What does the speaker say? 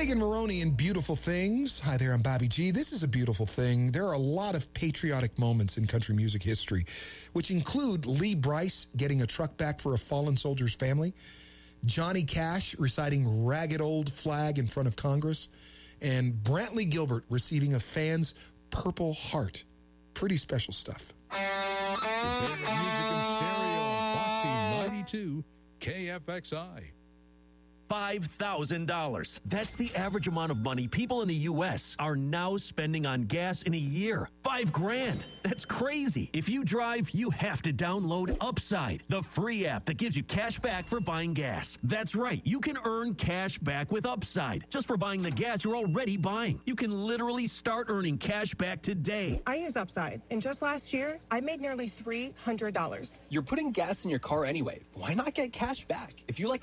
Megan Moroney in Beautiful Things. Hi there, I'm Bobby G. This is a beautiful thing. There are a lot of patriotic moments in country music history, which include Lee Brice getting a truck back for a fallen soldier's family, Johnny Cash reciting Ragged Old Flag in front of Congress, and Brantley Gilbert receiving a fan's Purple Heart. Pretty special stuff. Your favorite music in stereo, Foxy 92, KFXI. $5,000. That's the average amount of money people in the U.S. are now spending on gas in a year. $5,000. That's crazy. If you drive, you have to download Upside, the free app that gives you cash back for buying gas. That's right. You can earn cash back with Upside just for buying the gas you're already buying. You can literally start earning cash back today. I use Upside, and just last year, I made nearly $300. You're putting gas in your car anyway. Why not get cash back? If you like